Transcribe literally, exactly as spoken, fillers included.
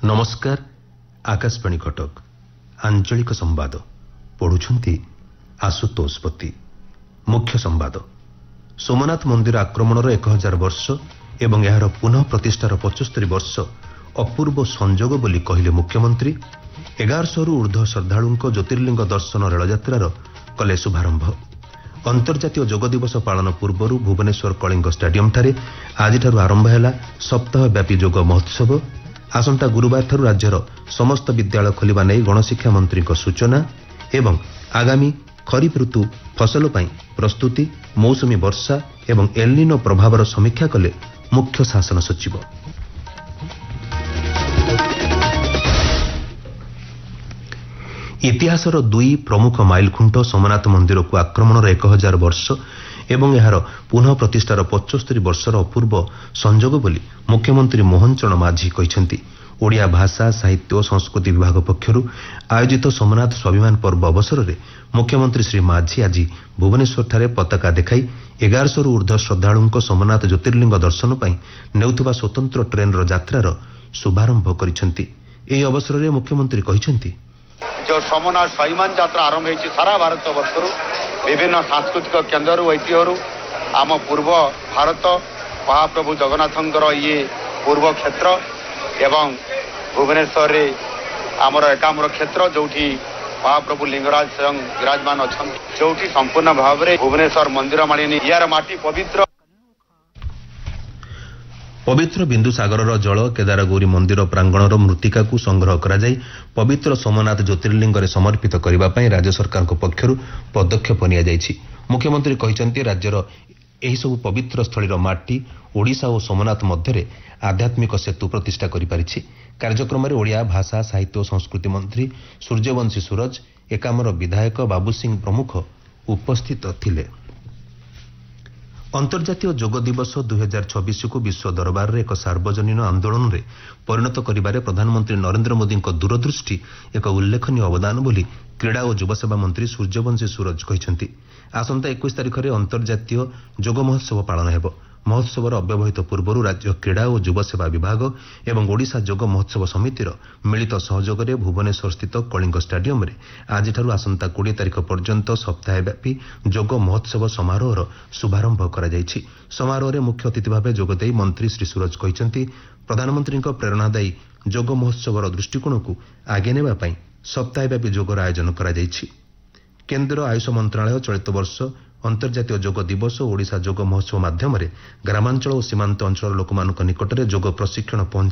नमस्कार आकाशवाणी कटक आंचलिक संवाद पढ़ुछंती आशुतोष पति। मुख्य संवाद सोमनाथ मंदिर आक्रमणर एक हजार वर्ष एवं यार पुनः प्रतिष्ठार पचस्तरी वर्ष अपूर्व संजोग बोली कहले मुख्यमंत्री। एगारश रु ऊर्ध्व श्रद्धालुंक ज्योतिर्लिंग दर्शन रेलयात्रार कले शुभारंभ। अंतर्जातीय जोग दिवस पालन पूर्व भुवनेश्वर कलिंग स्टाडियम ठारे आजिठारु आरंभ हैला सप्ताहव्यापी जोग महोत्सव। आसंता गुरुवार ठारु राज्यर समस्त विद्यालय खोलिबा नै गणशिक्षा मंत्री सूचना एवं आगामी खरीफ ऋतु फसल पई प्रस्तुति मौसुमी वर्षा एवं एल्निनो प्रभावर समीक्षा कले मुख्य शासन सचिव। इतिहासर दुई प्रमुख माइलखुंट सोमनाथ मंदिर को आक्रमणर एक हजार वर्ष एवं यार पुनः प्रतिष्ठार पचस्तरी वर्षर अपूर्व संजोग बोली मुख्यमंत्री मोहन चरण माझी कहते। ओडिया भाषा साहित्य और संस्कृति विभाग पक्षर आयोजित सोमनाथ स्वाभिमान पर्व अवसर में मुख्यमंत्री श्री माझी आज भुवनेश्वर ठारे पताका देखाई एगारश रु ऊर्ध्व श्रद्धालुंक सोमनाथ ज्योतिर्लिंग दर्शन पर नेउथुबा स्वतंत्र ट्रेन यात्रार शुभारंभ करिसेंती। एही अवसर में मुख्यमंत्री कहते जो सोमनाथ स्वाभिमान यात्रा आरंभ होती सारा भारत वर्षर विभिन्न सांस्कृतिक केन्द्र ऐतिह्य आम पूर्व भारत महाप्रभु जगन्नाथंकर ये पूर्व क्षेत्र एवं भुवनेश्वर आमर एकाम्र क्षेत्र जो महाप्रभु लिंगराज स्वयं विराजमान अच्छा जो संपूर्ण भाव में भुवनेश्वर मंदिर मालिनी यार माटी पवित्र पवित्र बिंदुसागर जल केदारगौरी मंदिर प्रांगणर मृत्तिका को संग्रह करा जाई पवित्र सोमनाथ ज्योतिर्लिंग समर्पित करने राज्य सरकार पक्षर पदक्षेप निया जायछि। मुख्यमंत्री कहते राज्यर एही सब पवित्र स्थलीर माटी ओडिशा और सोमनाथ मध्य आध्यात्मिक सेतु प्रतिष्ठा करिपारिछि। कार्यक्रम में ओडिया भाषा साहित्य और संस्कृति मंत्री सूर्यवंशी सूरज एकामर विधायक बाबू सिंह प्रमुख उपस्थित थिले। अंतर्जातीय जोग दिवस दुई हजार छब्बीस को विश्व दरबार रे एक सार्वजनीन आंदोलन रे परिणत करिबारे प्रधानमंत्री नरेंद्र मोदी दूरदृष्टि एक उल्लेखनीय अवदान बोली क्रीड़ा और युवसेवा मंत्री सूर्यवंशी सूरज कहते। आसंता इक्कीस तारिख में अंतर्जातीय जोग महोत्सव पालन हेब। महोत्सवर अव्यवहित पूर्व राज्य क्रीड़ा और युवसेवा विभाग एवं ओडिशा जोग महोत्सव समितिर मिलित सहयोग में भुवनेश्वर स्थित कलिंग स्टाडियम रे आज आसंता बीस तारिख पर्यंत सप्ताहव्यापी जोग महोत्सव समारोहर शुभारंभ करा जायछि। समारोह में मुख्य अतिथि भाव जोगदे मंत्री श्री सूरज कहते प्रधानमंत्री प्रेरणादायी जोग महोत्सवर दृष्टिकोण को आगे नेबा पई सप्ताहव्यापी जोगर आयोजन करा जायछि। केंद्र आयुष मंत्रालय चलित वर्ष अंतर्जातीय जोग दिवस और ओडिशा जोग महोत्सव माध्यम ग्रामांचल और सीमांत अंचल लोक निकटने जोग प्रशिक्षण